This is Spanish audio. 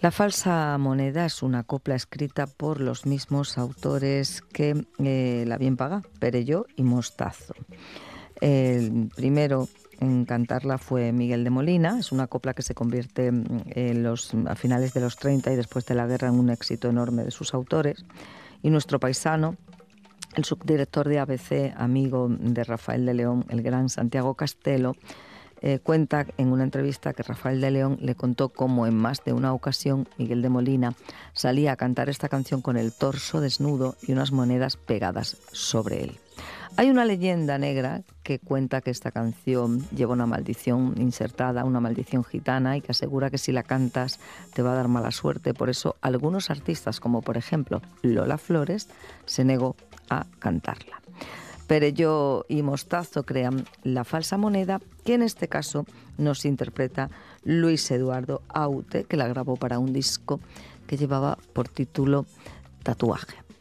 La falsa moneda es una copla escrita por los mismos autores que La bien paga, Perelló y Mostazo. El primero en cantarla fue Miguel de Molina. Es una copla que se convierte a finales de los 30 y después de la guerra en un éxito enorme de sus autores. Y nuestro paisano, el subdirector de ABC, amigo de Rafael de León, el gran Santiago Castelo, cuenta en una entrevista que Rafael de León le contó cómo en más de una ocasión Miguel de Molina salía a cantar esta canción con el torso desnudo y unas monedas pegadas sobre él. Hay una leyenda negra que cuenta que esta canción lleva una maldición insertada, una maldición gitana, y que asegura que si la cantas te va a dar mala suerte. Por eso algunos artistas, como por ejemplo Lola Flores, se negó a cantarla. Perelló y Mostazo crean La falsa moneda, que en este caso nos interpreta Luis Eduardo Aute, que la grabó para un disco que llevaba por título Tatuaje.